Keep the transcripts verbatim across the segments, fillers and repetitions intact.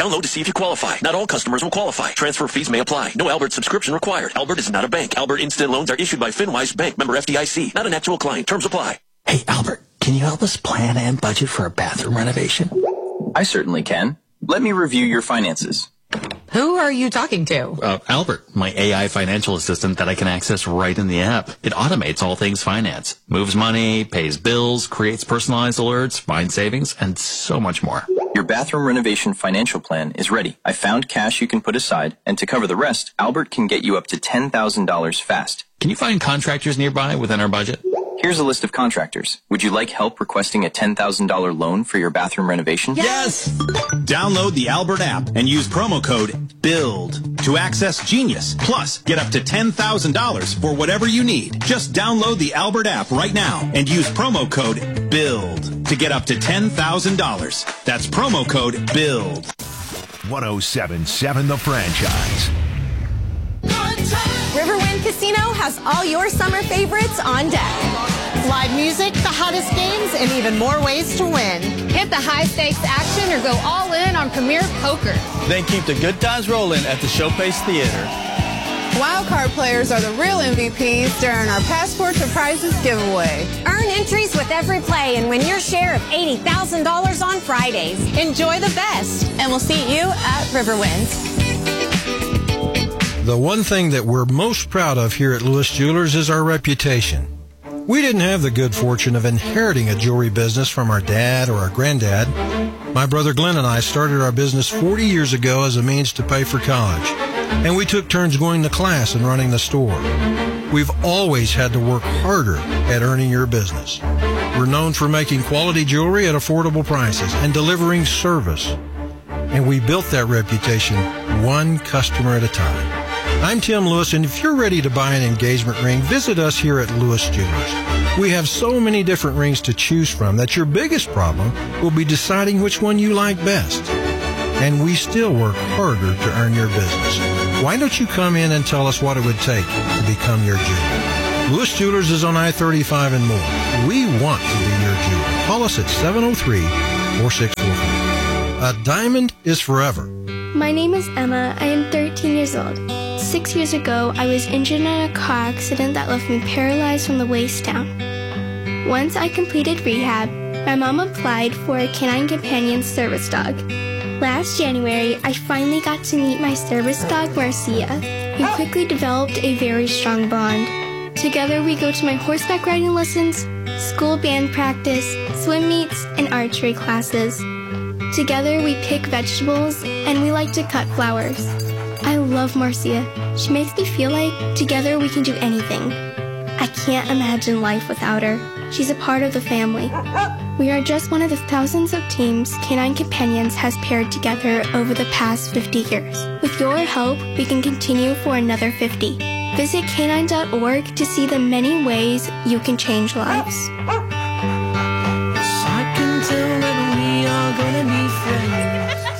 Download to see if you qualify. Not all customers will qualify. Transfer fees may apply. No Albert subscription required. Albert is not a bank. Albert Instant Loans are issued by FinWise Bank, member F D I C. Not an actual client. Terms apply. Hey, Albert, can you help us plan and budget for a bathroom renovation? I certainly can. Let me review your finances. Who are you talking to? Uh, Albert, my A I financial assistant that I can access right in the app. It automates all things finance, moves money, pays bills, creates personalized alerts, finds savings, and so much more. Your bathroom renovation financial plan is ready. I found cash you can put aside, and to cover the rest, Albert can get you up to ten thousand dollars fast. Can you find contractors nearby within our budget? Here's a list of contractors. Would you like help requesting a ten thousand dollars loan for your bathroom renovation? Yes! Download the Albert app and use promo code BUILD to access Genius. Plus, get up to ten thousand dollars for whatever you need. Just download the Albert app right now and use promo code BUILD to get up to ten thousand dollars. That's promo code BUILD. one oh seven point seven The Franchise. Riverwind Casino has all your summer favorites on deck. Live music, the hottest games, and even more ways to win. Hit the high-stakes action or go all in on Premier Poker. Then keep the good times rolling at the Showplace Theater. Wildcard players are the real M V Ps during our Passport to Prizes giveaway. Earn entries with every play and win your share of eighty thousand dollars on Fridays. Enjoy the best, and we'll see you at Riverwind. The one thing that we're most proud of here at Lewis Jewelers is our reputation. We didn't have the good fortune of inheriting a jewelry business from our dad or our granddad. My brother Glenn and I started our business forty years ago as a means to pay for college, and we took turns going to class and running the store. We've always had to work harder at earning your business. We're known for making quality jewelry at affordable prices and delivering service. And we built that reputation one customer at a time. I'm Tim Lewis, and if you're ready to buy an engagement ring, visit us here at Lewis Jewelers. We have so many different rings to choose from that your biggest problem will be deciding which one you like best. And we still work harder to earn your business. Why don't you come in and tell us what it would take to become your jeweler? Lewis Jewelers is on I thirty-five and more. We want to be your jeweler. Call us at seven oh three, four six four four. A diamond is forever. My name is Emma. I am thirteen years old. Six years ago, I was injured in a car accident that left me paralyzed from the waist down. Once I completed rehab, my mom applied for a Canine Companion service dog. Last January, I finally got to meet my service dog, Marcia. We quickly developed a very strong bond. Together, we go to my horseback riding lessons, school band practice, swim meets, and archery classes. Together, we pick vegetables, and we like to cut flowers. I love Marcia. She makes me feel like together we can do anything. I can't imagine life without her. She's a part of the family. We are just one of the thousands of teams Canine Companions has paired together over the past fifty years. With your help, we can continue for another fifty. Visit canine dot org to see the many ways you can change lives. I can tell that we are gonna be friends.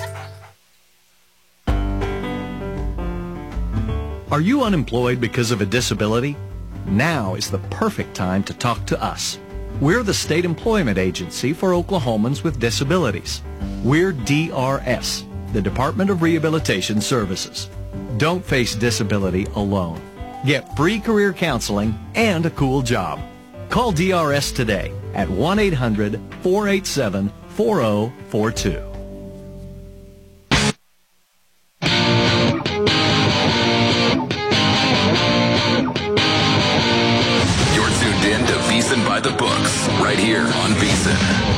Are you unemployed because of a disability? Now is the perfect time to talk to us. We're the state employment agency for Oklahomans with disabilities. We're D R S, the Department of Rehabilitation Services. Don't face disability alone. Get free career counseling and a cool job. Call D R S today at one eight hundred, four eight seven, four oh four two. By the books, right here on VEASAN.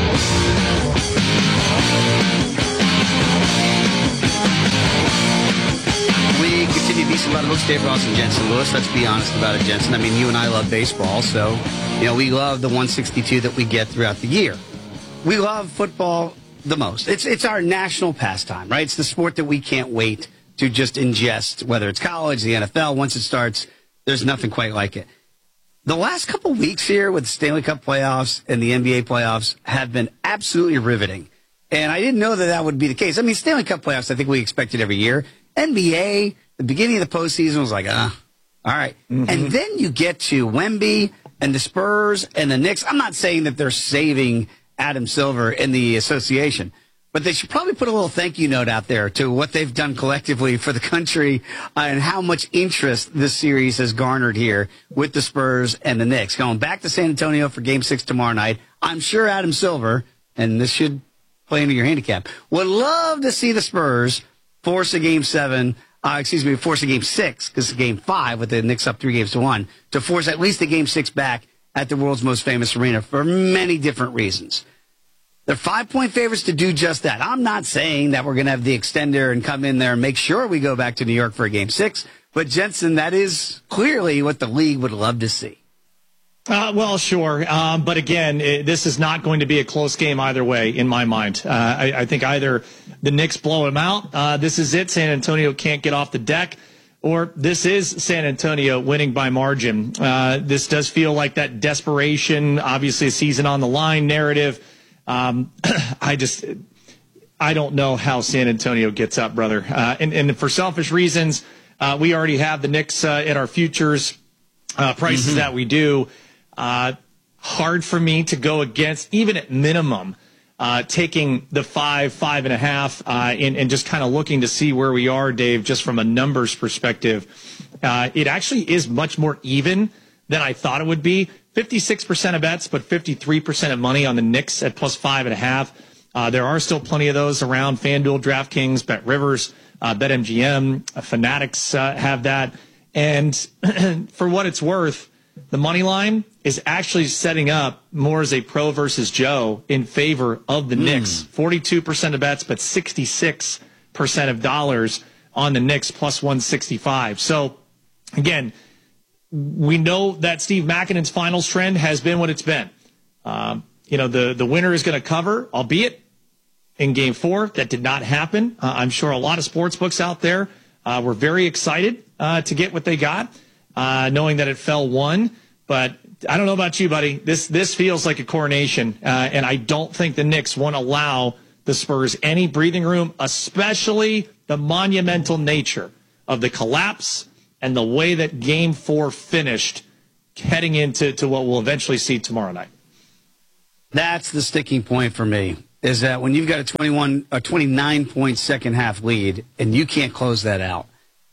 We continue VEASAN by the books. Dave Ross and Jensen Lewis. Let's be honest about it, Jensen. I mean, you and I love baseball, so, you know, we love the one sixty-two that we get throughout the year. We love football the most. It's, it's our national pastime, right? It's the sport that we can't wait to just ingest, whether it's college, the N F L. Once it starts, there's nothing quite like it. The last couple weeks here with the Stanley Cup playoffs and the N B A playoffs have been absolutely riveting. And I didn't know that that would be the case. I mean, Stanley Cup playoffs, I think we expected every year. N B A, the beginning of the postseason was like, ah, all right. Mm-hmm. And then you get to Wemby and the Spurs and the Knicks. I'm not saying that they're saving Adam Silver in the association, But they should probably put a little thank you note out there to what they've done collectively for the country uh, and how much interest this series has garnered here with the Spurs and the Knicks. Going back to San Antonio for game six tomorrow night. I'm sure Adam Silver, and this should play into your handicap, would love to see the Spurs force a game seven, uh, excuse me, force a game six, because it's game five with the Knicks up three games to one, to force at least a game six back at the world's most famous arena for many different reasons. They're five-point favorites to do just that. I'm not saying that we're going to have the extender and come in there and make sure we go back to New York for a game six. But, Jensen, that is clearly what the league would love to see. Uh, well, sure. Um, but, again, it, this is not going to be a close game either way, in my mind. Uh, I, I think either the Knicks blow them out. Uh, this is it. San Antonio can't get off the deck. Or this is San Antonio winning by margin. Uh, this does feel like that desperation, obviously a season on the line narrative. Um, I just, I don't know how San Antonio gets up, brother. Uh, and, and for selfish reasons, uh, we already have the Knicks uh, at our futures uh, prices mm-hmm. that we do. Uh, hard for me to go against, even at minimum, uh, taking the five, five and a half, uh, and, and just kind of looking to see where we are, Dave, just from a numbers perspective. Uh, it actually is much more even than I thought it would be. fifty-six percent of bets, but fifty-three percent of money on the Knicks at plus five and a half. Uh, there are still plenty of those around. FanDuel, DraftKings, BetRivers, uh, BetMGM, uh, Fanatics uh, have that. And for what it's worth, the money line is actually setting up more as a pro versus Joe in favor of the mm. Knicks. forty-two percent of bets, but sixty-six percent of dollars on the Knicks, plus one sixty-five. So, again, we know that Steve Makinen's finals trend has been what it's been. Um, you know, the, the winner is going to cover, albeit in game four. That did not happen. Uh, I'm sure a lot of sports books out there uh, were very excited uh, to get what they got, uh, knowing that it fell one. But I don't know about you, buddy. This this feels like a coronation, uh, and I don't think the Knicks won't allow the Spurs any breathing room, especially the monumental nature of the collapse and the way that game four finished heading into to what we'll eventually see tomorrow night. That's the sticking point for me, is that when you've got a twenty-one, a twenty-nine point second half lead and you can't close that out,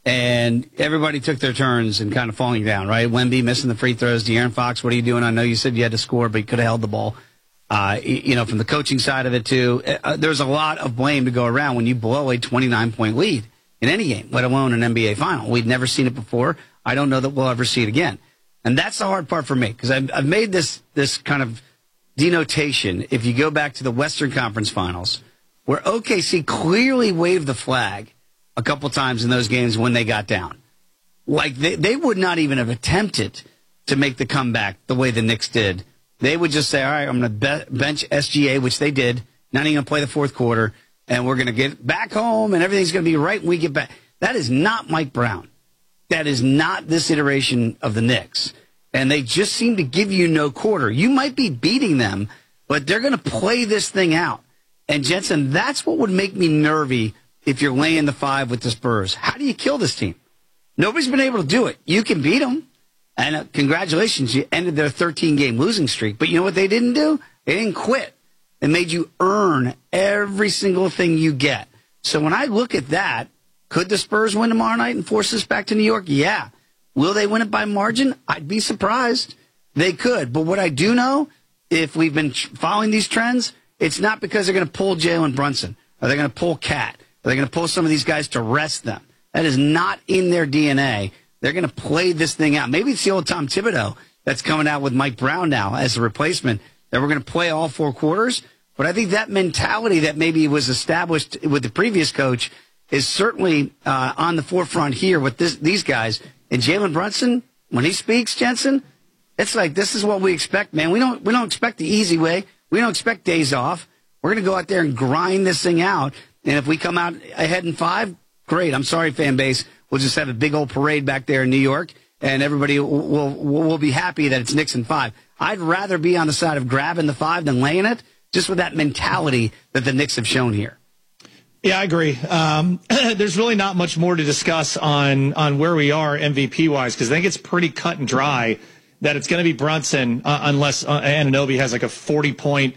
and everybody took their turns and kind of falling down, right? Wemby missing the free throws. De'Aaron Fox, what are you doing? I know you said you had to score, but you could have held the ball. Uh, you know, from the coaching side of it, too, uh, there's a lot of blame to go around when you blow a twenty-nine point lead in any game, let alone an N B A final. We've never seen it before. I don't know that we'll ever see it again. And that's the hard part for me, because I've, I've made this this kind of denotation. If you go back to the Western Conference Finals, where O K C clearly waved the flag a couple times in those games when they got down. Like, they, they would not even have attempted to make the comeback the way the Knicks did. They would just say, all right, I'm going to be- bench S G A, which they did, not even going to play the fourth quarter, and we're going to get back home, and everything's going to be right when we get back. That is not Mike Brown. That is not this iteration of the Knicks. And they just seem to give you no quarter. You might be beating them, but they're going to play this thing out. And, Jensen, that's what would make me nervy if you're laying the five with the Spurs. How do you kill this team? Nobody's been able to do it. You can beat them. And uh, congratulations, you ended their thirteen-game losing streak. But you know what they didn't do? They didn't quit. They made you earn every single thing you get. So when I look at that, could the Spurs win tomorrow night and force us back to New York? Yeah. Will they win it by margin? I'd be surprised. They could. But what I do know, if we've been following these trends, it's not because they're going to pull Jalen Brunson. Are they going to pull Cat? Are they going to pull some of these guys to rest them? That is not in their D N A. They're going to play this thing out. Maybe it's the old Tom Thibodeau that's coming out with Mike Brown now as a replacement, that we're going to play all four quarters. But I think that mentality that maybe was established with the previous coach is certainly uh, on the forefront here with this, these guys. And Jalen Brunson, when he speaks, Jensen, it's like, this is what we expect, man. We don't we don't expect the easy way. We don't expect days off. We're going to go out there and grind this thing out. And if we come out ahead in five, great. I'm sorry, fan base. We'll just have a big old parade back there in New York, and everybody will will, will be happy that it's Knicks in five. I'd rather be on the side of grabbing the five than laying it, just with that mentality that the Knicks have shown here. Yeah, I agree. Um, there's really not much more to discuss on on where we are M V P-wise, because I think it's pretty cut and dry that it's going to be Brunson uh, unless uh, Anunoby has like a forty-point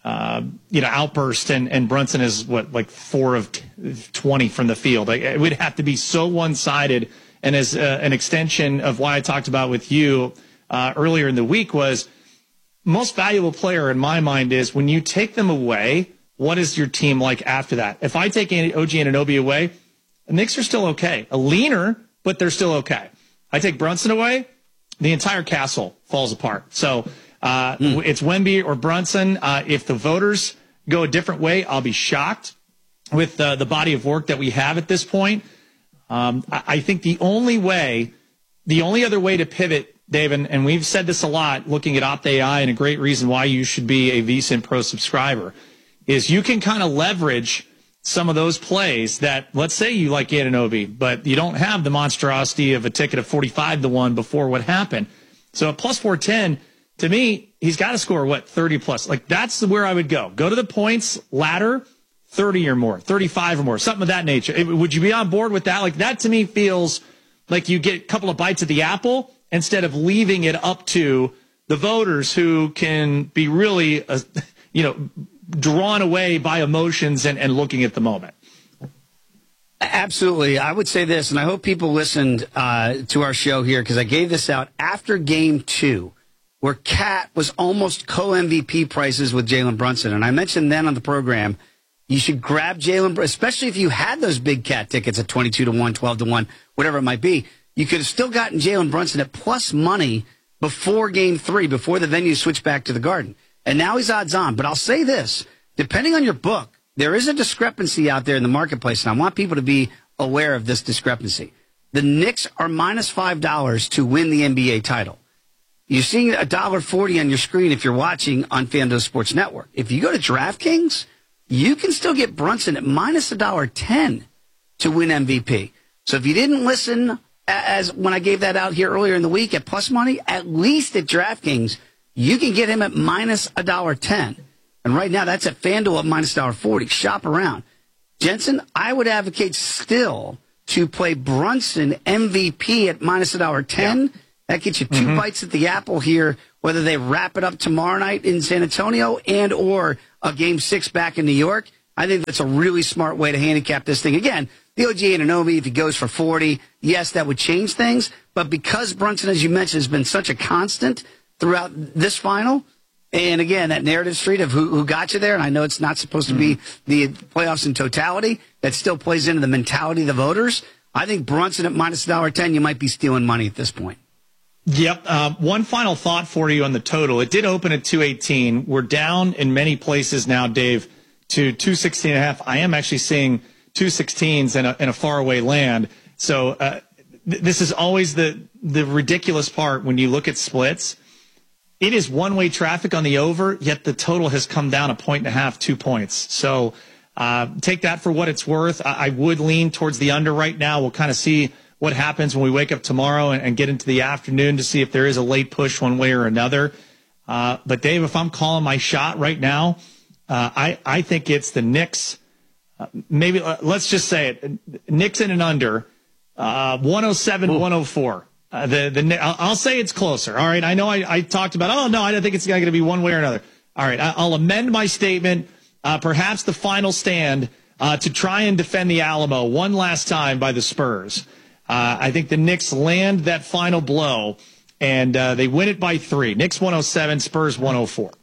uh, you know, outburst, and, and Brunson is what, like four of twenty from the field. Like, it would have to be so one-sided. And as uh, an extension of why I talked about with you uh, earlier in the week was most valuable player in my mind is when you take them away, what is your team like after that? If I take O G Anunoby away, the Knicks are still okay. A leaner, but they're still okay. I take Brunson away, the entire castle falls apart. So uh, mm. it's Wemby or Brunson. Uh, if the voters go a different way, I'll be shocked with uh, the body of work that we have at this point. Um, I, I think the only way, the only other way to pivot, Dave, and, and we've said this a lot, looking at OptAI, and a great reason why you should be a VSiN Pro subscriber, is you can kind of leverage some of those plays that, let's say you like Anunoby, but you don't have the monstrosity of a ticket of forty-five to one before what happened. So at plus four ten, to me, he's got to score, what, thirty plus. Like, that's where I would go. Go to the points ladder, thirty or more, thirty-five or more, something of that nature. It, would you be on board with that? Like, that to me feels like you get a couple of bites of the apple instead of leaving it up to the voters who can be really, uh, you know, drawn away by emotions and, and looking at the moment. Absolutely. I would say this, and I hope people listened uh, to our show here, because I gave this out after game two, where Cat was almost co-M V P prices with Jalen Brunson. And I mentioned then on the program, you should grab Jalen, especially if you had those big Cat tickets at twenty-two to one, twelve to one, whatever it might be. You could have still gotten Jalen Brunson at plus money before game three, before the venue switched back to the Garden. And now he's odds on. But I'll say this, depending on your book, there is a discrepancy out there in the marketplace, and I want people to be aware of this discrepancy. The Knicks are minus five dollars to win the N B A title. You're seeing one dollar forty on your screen if you're watching on FanDuel Sports Network. If you go to DraftKings, you can still get Brunson at minus one dollar ten to win M V P. So if you didn't listen as when I gave that out here earlier in the week at plus money, at least at DraftKings, you can get him at minus one dollar ten. And right now, that's at FanDuel at minus one dollar forty. Shop around. Jensen, I would advocate still to play Brunson M V P at minus one dollar ten. Yeah. That gets you two mm-hmm. bites at the apple here, whether they wrap it up tomorrow night in San Antonio and or a game six back in New York. I think that's a really smart way to handicap this thing. Again, the O G Anunoby, if he goes for forty, yes, that would change things. But because Brunson, as you mentioned, has been such a constant throughout this final, and again, that narrative street of who, who got you there, and I know it's not supposed to be the playoffs in totality, that still plays into the mentality of the voters. I think Brunson at minus one dollar ten, you might be stealing money at this point. Yep. Uh, one final thought for you on the total. It did open at two eighteen. We're down in many places now, Dave, to two sixteen and a half. I am actually seeing two sixteens in a, in a faraway land. So uh, th- this is always the, the ridiculous part when you look at splits. It is one-way traffic on the over, yet the total has come down a point and a half, two points. So uh, take that for what it's worth. I, I would lean towards the under right now. We'll kind of see what happens when we wake up tomorrow and, and get into the afternoon to see if there is a late push one way or another. Uh, but, Dave, if I'm calling my shot right now, uh, I, I think it's the Knicks. Uh, maybe uh, let's just say it. Knicks in and under, uh, one oh seven, one oh four. Uh, the the I'll, I'll say it's closer. All right. I know I, I talked about, oh, no, I don't think it's going to be one way or another. All right. I, I'll amend my statement, uh, perhaps the final stand uh, to try and defend the Alamo one last time by the Spurs. Uh, I think the Knicks land that final blow, and uh, they win it by three. Knicks one oh seven, Spurs one oh four.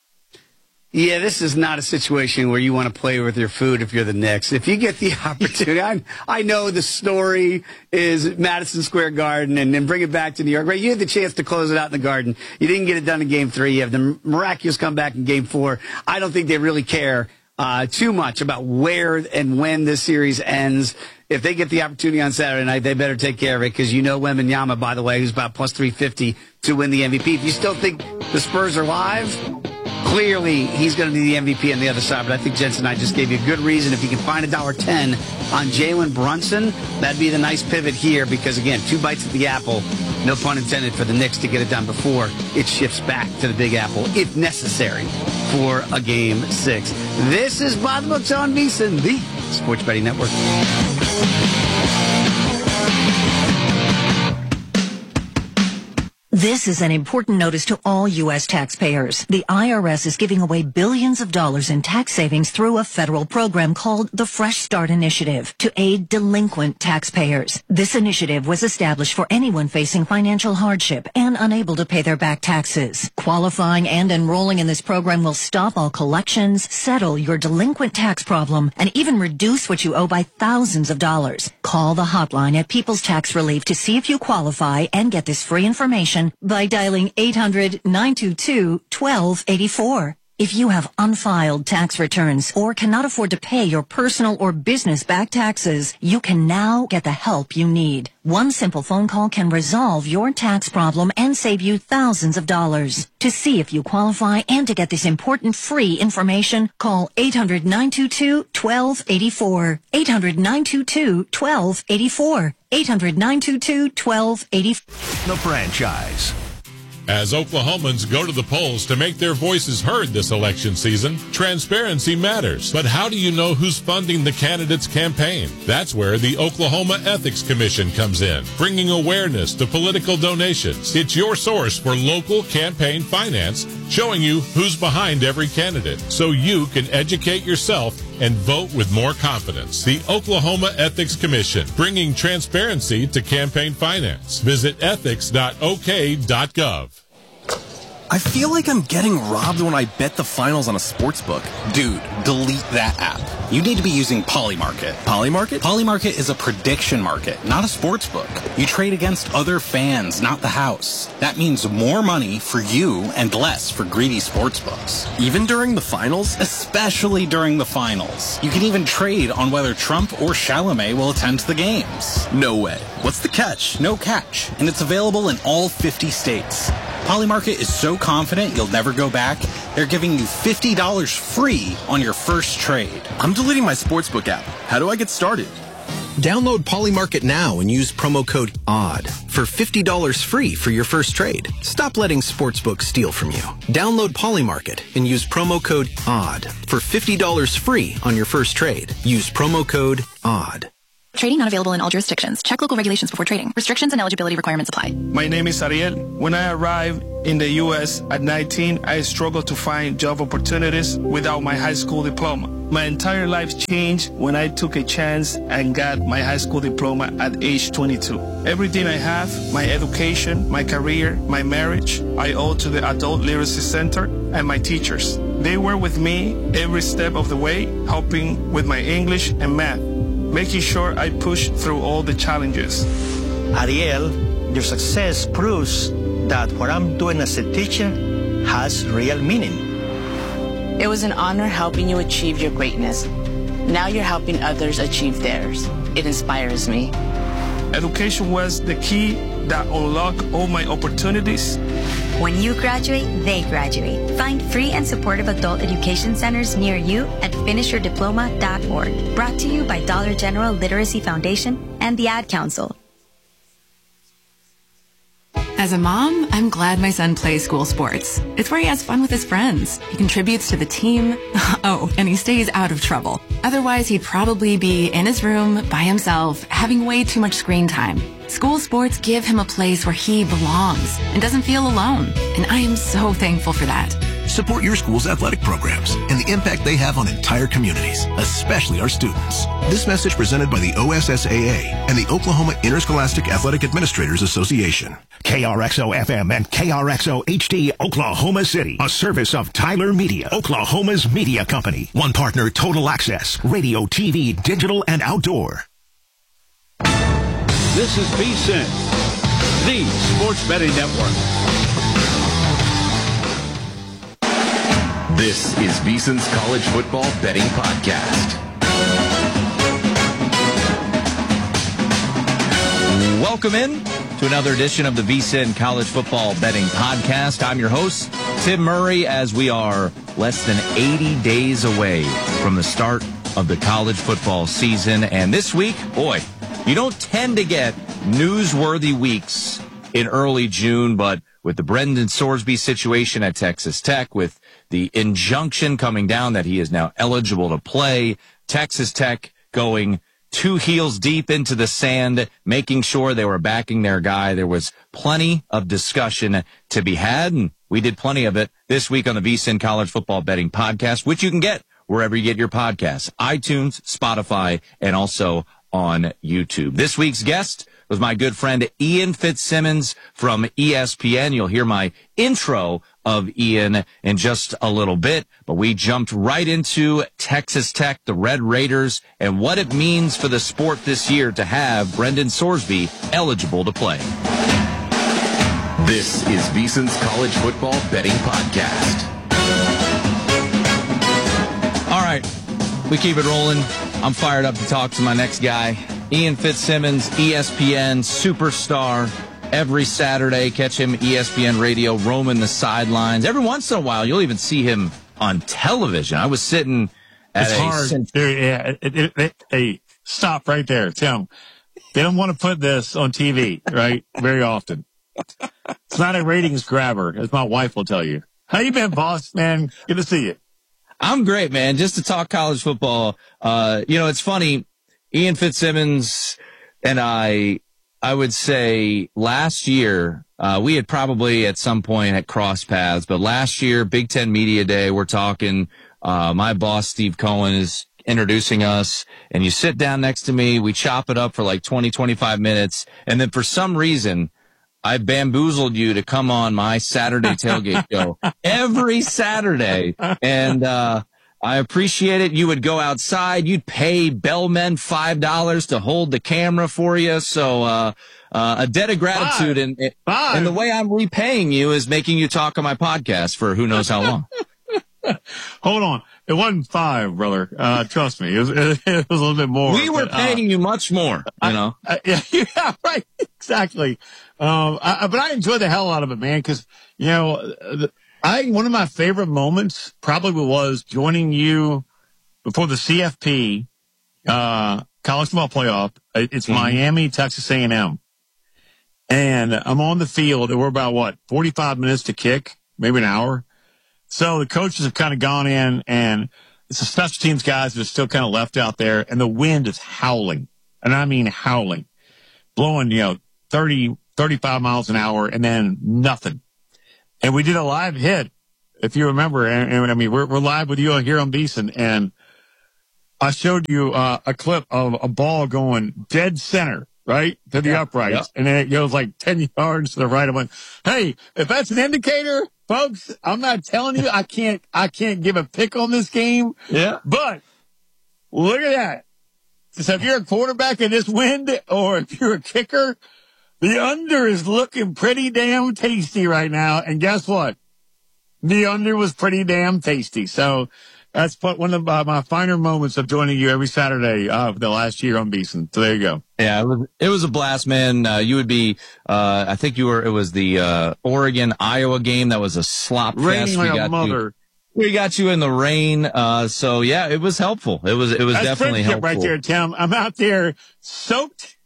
Yeah, this is not a situation where you want to play with your food if you're the Knicks. If you get the opportunity, I, I know the story is Madison Square Garden and then bring it back to New York. Right? You had the chance to close it out in the Garden. You didn't get it done in game three. You have the miraculous comeback in game four. I don't think they really care uh, too much about where and when this series ends. If they get the opportunity on Saturday night, they better take care of it because you know Wembanyama, by the way, who's about plus three fifty to win the M V P. If you still think the Spurs are live, clearly he's going to be the M V P on the other side. But I think Jensen and I just gave you a good reason. If you can find one dollar ten on Jalen Brunson, that'd be the nice pivot here because, again, two bites at the apple, no pun intended, for the Knicks to get it done before it shifts back to the Big Apple, if necessary, for a game six. This is Bob the Books on VSiN, the Sports Betting Network. This is an important notice to all U S taxpayers. The I R S is giving away billions of dollars in tax savings through a federal program called the Fresh Start Initiative to aid delinquent taxpayers. This initiative was established for anyone facing financial hardship and unable to pay their back taxes. Qualifying and enrolling in this program will stop all collections, settle your delinquent tax problem, and even reduce what you owe by thousands of dollars. Call the hotline at People's Tax Relief to see if you qualify and get this free information by dialing eight hundred, nine two two, one two eight four. If you have unfiled tax returns or cannot afford to pay your personal or business back taxes, you can now get the help you need. One simple phone call can resolve your tax problem and save you thousands of dollars. To see if you qualify and to get this important free information, call eight hundred, nine two two, one two eight four. eight hundred, nine two two, one two eight four. eight hundred, nine two two, one two eight four. The Franchise. As Oklahomans go to the polls to make their voices heard this election season, transparency matters. But how do you know who's funding the candidate's campaign? That's where the Oklahoma Ethics Commission comes in, bringing awareness to political donations. It's your source for local campaign finance, showing you who's behind every candidate, so you can educate yourself and vote with more confidence. The Oklahoma Ethics Commission, bringing transparency to campaign finance. Visit ethics dot o k dot gov. I feel like I'm getting robbed when I bet the finals on a sports book. Dude, delete that app. You need to be using Polymarket. Polymarket? Polymarket is a prediction market, not a sports book. You trade against other fans, not the house. That means more money for you and less for greedy sports books. Even during the finals? Especially during the finals. You can even trade on whether Trump or Chalamet will attend the games. No way. What's the catch? No catch. And it's available in all fifty states. Polymarket is so confident you'll never go back, they're giving you fifty dollars free on your first trade. I'm deleting my sportsbook app. How do I get started? Download Polymarket now and use promo code ODD for fifty dollars free for your first trade. Stop letting sportsbooks steal from you. Download Polymarket and use promo code ODD for fifty dollars free on your first trade. Use promo code ODD. Trading not available in all jurisdictions. Check local regulations before trading. Restrictions and eligibility requirements apply. My name is Ariel. When I arrived in the U S at nineteen, I struggled to find job opportunities without my high school diploma. My entire life changed when I took a chance and got my high school diploma at age twenty-two. Everything I have, my education, my career, my marriage, I owe to the Adult Literacy Center and my teachers. They were with me every step of the way, helping with my English and math, making sure I push through all the challenges. Ariel, your success proves that what I'm doing as a teacher has real meaning. It was an honor helping you achieve your greatness. Now you're helping others achieve theirs. It inspires me. Education was the key that unlocked all my opportunities. When you graduate, they graduate. Find free and supportive adult education centers near you at finish your diploma dot org. Brought to you by Dollar General Literacy Foundation and the Ad Council. As a mom, I'm glad my son plays school sports. It's where he has fun with his friends. He contributes to the team. Oh, and he stays out of trouble. Otherwise, he'd probably be in his room by himself, having way too much screen time. School sports give him a place where he belongs and doesn't feel alone. And I am so thankful for that. Support your school's athletic programs and the impact they have on entire communities, especially our students. This message presented by the O S S A A and the Oklahoma Interscholastic Athletic Administrators Association. K R X O F M and K R X O H D Oklahoma City, a service of Tyler Media, Oklahoma's media company. One partner, Total Access, radio, T V, digital, and outdoor. This is V S I N, the Sports Betting Network. This is V S I N's College Football Betting Podcast. Welcome in to another edition of the V S I N College Football Betting Podcast. I'm your host, Tim Murray, as we are less than eighty days away from the start of the college football season. And this week, boy, you don't tend to get newsworthy weeks in early June, but with the Brendan Sorsby situation at Texas Tech, with the injunction coming down that he is now eligible to play, Texas Tech going two heels deep into the sand, making sure they were backing their guy. There was plenty of discussion to be had, and we did plenty of it this week on the VSiN College Football Betting Podcast, which you can get wherever you get your podcasts, iTunes, Spotify, and also on YouTube. This week's guest was my good friend Ian Fitzsimmons from E S P N. You'll hear my intro of Ian in just a little bit, but we jumped right into Texas Tech, the Red Raiders, and what it means for the sport this year to have Brendan Sorsby eligible to play. This is VSiN's College Football Betting Podcast. All right, we keep it rolling. I'm fired up to talk to my next guy, Ian Fitzsimmons, E S P N superstar. Every Saturday, catch him E S P N radio, roaming the sidelines. Every once in a while, you'll even see him on television. I was sitting at it's a... hard. Cent- Dude, yeah, it, it, it, hey, stop right there, Tim. They don't want to put this on T V, right? Very often. It's not a ratings grabber, as my wife will tell you. How you been, boss? Man, good to see you. I'm great, man. Just to talk college football. Uh, you know, it's funny. Ian Fitzsimmons and I, I would say last year, uh, we had probably at some point had crossed paths, but last year, Big Ten Media Day, we're talking, uh, my boss, Steve Cohen, is introducing us, and you sit down next to me, we chop it up for like twenty, twenty-five minutes, and then for some reason, I bamboozled you to come on my Saturday tailgate show every Saturday. And, uh, I appreciate it. You would go outside. You'd pay bellmen five dollars to hold the camera for you. So, uh, uh, a debt of gratitude. And, and the way I'm repaying you is making you talk on my podcast for who knows how long. Hold on. It wasn't five, brother. Uh, trust me. It was, it was a little bit more. We were but, paying uh, you much more, you know? I, I, yeah, yeah, right. Exactly. Um, I, but I enjoyed the hell out of it, man, because, you know, the, I, one of my favorite moments probably was joining you before the C F P, uh, college football playoff. It's mm-hmm. Miami, Texas A and M. And I'm on the field and we're about what, forty-five minutes to kick, maybe an hour. So the coaches have kind of gone in and it's the special teams guys that are still kind of left out there and the wind is howling. And I mean howling, blowing, you know, thirty, thirty-five miles an hour and then nothing. And we did a live hit, if you remember. And, and I mean, we're, we're live with you here on VSiN. And I showed you uh, a clip of a ball going dead center, right, to the yeah, uprights. Yeah. And then it goes like ten yards to the right. I went, hey, if that's an indicator, folks, I'm not telling you, I can't, I can't give a pick on this game. Yeah. But look at that. So if you're a quarterback in this wind or if you're a kicker, the under is looking pretty damn tasty right now. And guess what? The under was pretty damn tasty. So that's one of uh, my finer moments of joining you every Saturday of uh, the last year on VSiN. So there you go. Yeah, it was, it was a blast, man. Uh, you would be, uh, I think you were, it was the uh, Oregon-Iowa game that was a slop fest. Raining like we got a mother. You, we got you in the rain. Uh, so yeah, it was helpful. It was, it was that's definitely helpful. Right there, Tim. I'm out there soaked,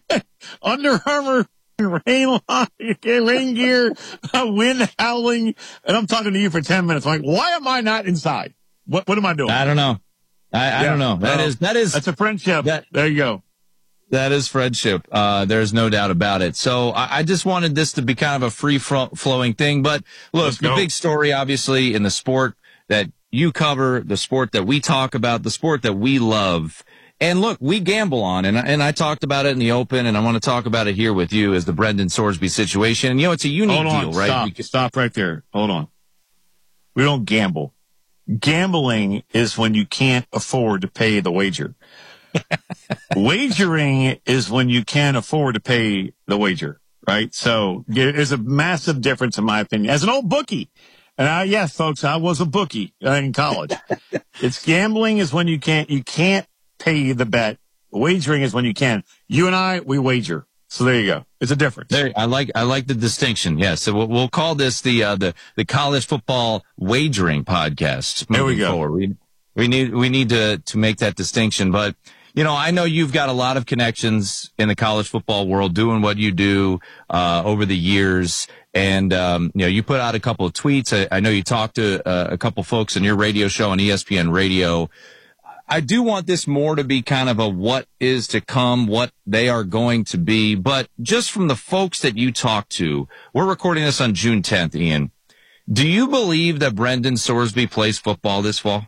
Under Armour, rain, rain gear, wind howling, and I'm talking to you for ten minutes. I'm like, why am I not inside? What What am I doing? I don't know. I, I yeah, don't know. That uh, is that is that's a friendship. That, there you go. That is friendship. Uh, there's no doubt about it. So I, I just wanted this to be kind of a free flowing thing. But look, the big story, obviously, in the sport that you cover, the sport that we talk about, the sport that we love. And look, we gamble on, and, and I talked about it in the open, and I want to talk about it here with you as the Brendan Sorsby situation. And, you know, it's a unique Hold on, deal, right? Stop, because- stop right there. Hold on. We don't gamble. Gambling is when you can't afford to pay the wager. Wagering is when you can't afford to pay the wager, right? So there's a massive difference, in my opinion. As an old bookie, and I, yes, folks, I was a bookie in college. It's gambling is when you can't, you can't pay the bet. Wagering is when you can. You and I, we wager. So there you go. It's a difference. There, I like I like the distinction. Yes, yeah, so we'll, we'll call this the uh, the the college football wagering podcast. There we go. Forward. We we need we need to to make that distinction. But you know, I know you've got a lot of connections in the college football world, doing what you do uh, over the years. And um, you know, you put out a couple of tweets. I, I know you talked to uh, a couple folks on your radio show on E S P N Radio. I do want this more to be kind of a what is to come, what they are going to be. But just from the folks that you talk to, we're recording this on June tenth, Ian. Do you believe that Brendan Sorsby plays football this fall?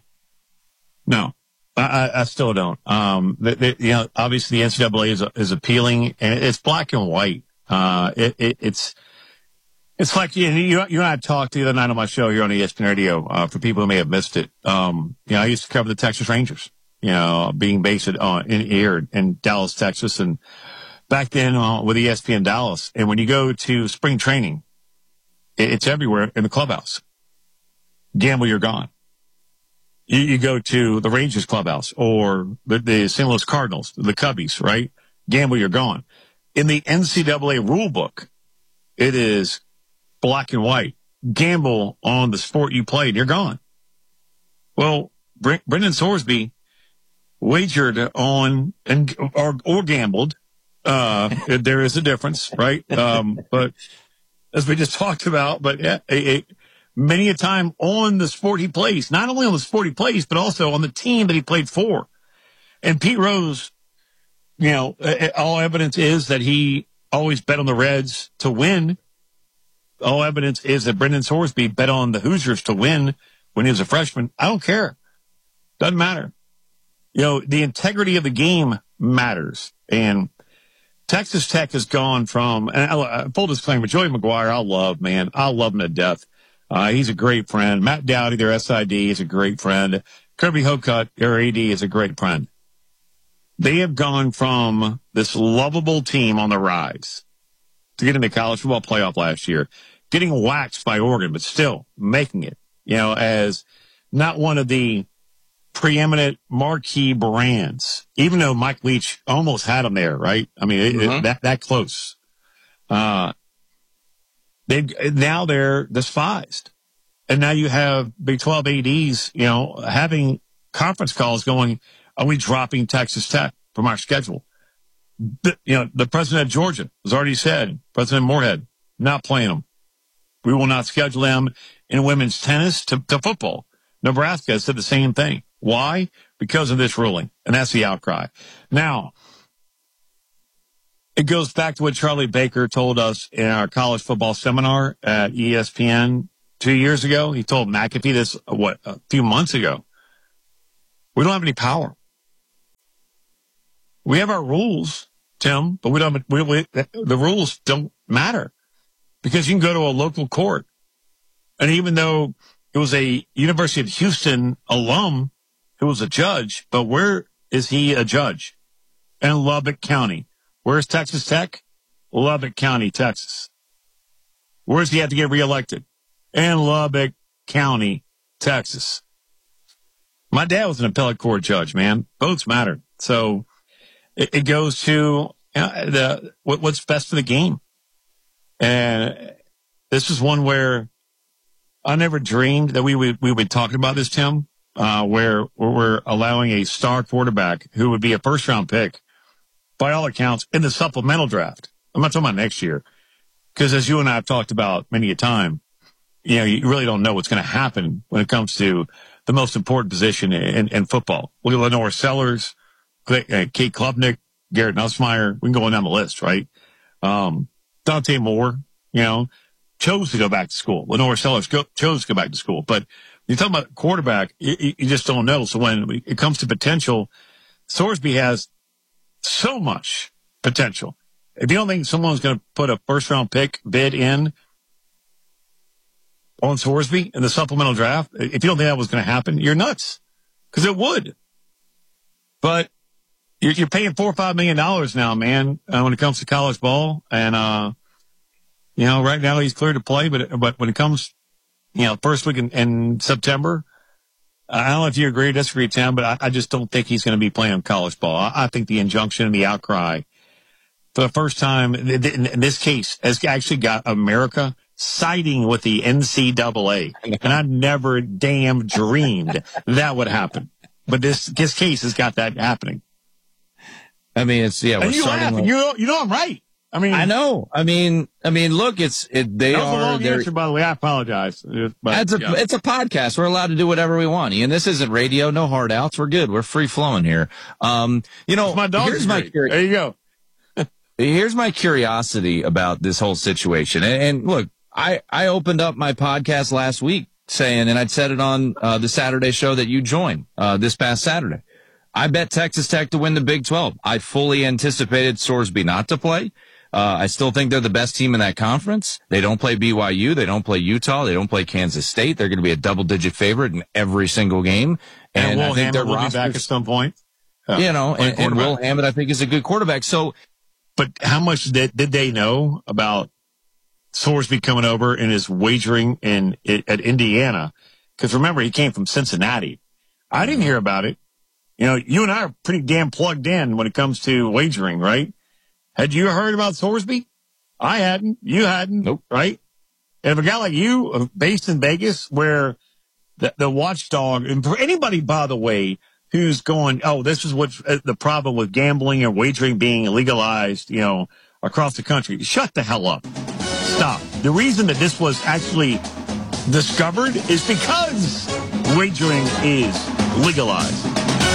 No, I, I still don't. Um, the, the, you know, obviously the N C double A is, is appealing, and it's black and white. Uh, it, it, it's, it's like, you, you, you and I talked the other night on my show here on E S P N Radio, uh, for people who may have missed it. Um, you know, I used to cover the Texas Rangers, you know, being based at, uh, in here in Dallas, Texas, and back then, uh, with E S P N Dallas. And when you go to spring training, it, it's everywhere in the clubhouse. Gamble, you're gone. You, you go to the Rangers clubhouse or the, the Saint Louis Cardinals, the Cubbies, right? Gamble, you're gone. In the N C double A rule book, it is black and white. Gamble on the sport you played, you're gone. Well, Bre- Brendan Sorsby wagered on and or, or gambled. Uh, there is a difference, right? Um, but as we just talked about, but yeah, it, it, many a time on the sport he plays, not only on the sport he plays, but also on the team that he played for. And Pete Rose, you know, all evidence is that he always bet on the Reds to win. All evidence is that Brendan Sorsby bet on the Hoosiers to win when he was a freshman. I don't care. Doesn't matter. You know, the integrity of the game matters. And Texas Tech has gone from, and I, full disclaimer, Joey McGuire, I love, man. I love him to death. Uh, he's a great friend. Matt Dowdy, their S I D, is a great friend. Kirby Hocutt, their A D, is a great friend. They have gone from this lovable team on the rise to get in the college football playoff last year, getting waxed by Oregon, but still making it, you know, as not one of the preeminent marquee brands, even though Mike Leach almost had them there, right? I mean, it, mm-hmm. it, that, that close. Uh, they now they're despised. And now you have Big twelve A Ds, you know, having conference calls going, are we dropping Texas Tech from our schedule? The, you know, the president of Georgia has already said, President Moorhead, not playing them. We will not schedule them in women's tennis to, to football. Nebraska has said the same thing. Why? Because of this ruling. And that's the outcry. Now, it goes back to what Charlie Baker told us in our college football seminar at E S P N two years ago. He told McAfee this, what, a few months ago. We don't have any power. We have our rules, Tim, but we don't, we, we, the rules don't matter because you can go to a local court. And even though it was a University of Houston alum who was a judge, but where is he a judge? In Lubbock County. Where's Texas Tech? Lubbock County, Texas. Where does he have to get reelected? In Lubbock County, Texas. My dad was an appellate court judge, man. Votes matter. So it, it goes to uh, the what, what's best for the game. And this is one where I never dreamed that we would we would be talking about this, Tim, uh, where, where we're allowing a star quarterback who would be a first round pick, by all accounts, in the supplemental draft. I'm not talking about next year. Because as you and I have talked about many a time, you know, you really don't know what's going to happen when it comes to the most important position in, in football. Look at Lenore Sellers, Kate Klubnik, Garrett Nussmeier. We can go on down the list, right? Um, Dante Moore, you know, chose to go back to school. Lenore Sellers go, chose to go back to school. But you're talking about quarterback, you, you just don't know. So when it comes to potential, Sorsby has so much potential. If you don't think someone's going to put a first round pick bid in on Sorsby in the supplemental draft, if you don't think that was going to happen, you're nuts. Because it would. But you're, you're paying four or five million dollars now, man, uh, when it comes to college ball. And, uh, you know, right now he's cleared to play, but, but when it comes, you know, first week in, in September, I don't know if you agree or disagree, Tim, but I, I just don't think he's going to be playing college ball. I, I think the injunction and the outcry for the first time in, in this case has actually got America siding with the N C double A. And I never damn dreamed that would happen. But this, this case has got that happening. I mean, it's, yeah, we're and you starting laugh, with... you know, you know I'm right. I mean, I know. I mean, I mean, look, it's it. They that was are. a long answer, by the way. I apologize. But, it's a yeah. it's a podcast. We're allowed to do whatever we want. And this isn't radio. No hard outs. We're good. We're free flowing here. Um, you know, my dog here's my curi- there you go. Here's my curiosity about this whole situation. And, and look, I I opened up my podcast last week saying, and I'd said it on uh, the Saturday show that you joined uh, this past Saturday. I bet Texas Tech to win the Big twelve. I fully anticipated Sorsby not to play. Uh, I still think they're the best team in that conference. They don't play B Y U. They don't play Utah. They don't play Kansas State. They're going to be a double-digit favorite in every single game. And, and Will I think Hammett will be back at some point. Uh, you know, and, and Will Hammett, I think, is a good quarterback. So, but how much did, did they know about Sorsby coming over and his wagering in at Indiana? Because remember, he came from Cincinnati. I didn't hear about it. You know, you and I are pretty damn plugged in when it comes to wagering, right? Had you heard about Sorsby? I hadn't. You hadn't. Nope. Right? And if a guy like you, based in Vegas, where the, the watchdog, and for anybody, by the way, who's going, oh, this is what's the problem with gambling and wagering being legalized, you know, across the country. Shut the hell up. Stop. The reason that this was actually discovered is because wagering is legalized.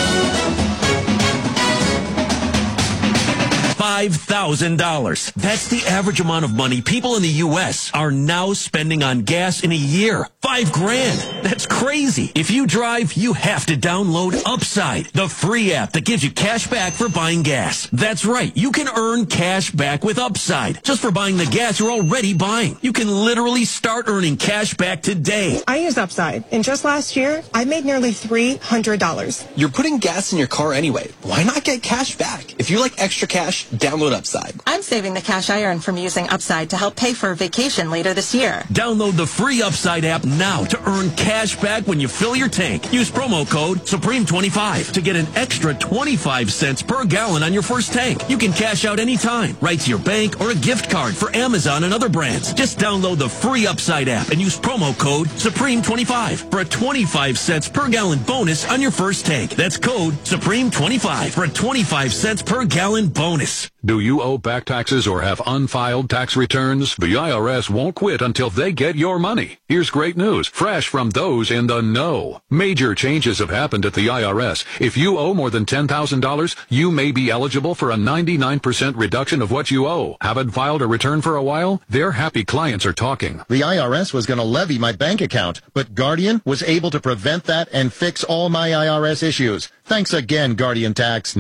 five thousand dollars. That's the average amount of money people in the U S are now spending on gas in a year. Five grand. That's crazy. If you drive, you have to download Upside, the free app that gives you cash back for buying gas. That's right. You can earn cash back with Upside just for buying the gas you're already buying. You can literally start earning cash back today. I use Upside, and just last year, I made nearly three hundred dollars. You're putting gas in your car anyway. Why not get cash back? If you like extra cash, download Upside. I'm saving the cash I earn from using Upside to help pay for a vacation later this year. Download the free Upside app now to earn cash back when you fill your tank. Use promo code Supreme twenty-five to get an extra twenty-five cents per gallon on your first tank. You can cash out anytime, right to your bank or a gift card for Amazon and other brands. Just download the free Upside app and use promo code Supreme twenty-five for a twenty-five cents per gallon bonus on your first tank. That's code Supreme twenty-five for a twenty-five cents per gallon bonus. Do you owe back taxes or have unfiled tax returns? The I R S won't quit until they get your money. Here's great news, fresh from those in the know. Major changes have happened at the I R S. If you owe more than ten thousand dollars, you may be eligible for a ninety-nine percent reduction of what you owe. Haven't filed a return for a while? Their happy clients are talking. The I R S was going to levy my bank account, but Guardian was able to prevent that and fix all my I R S issues. Thanks again, Guardian Tax.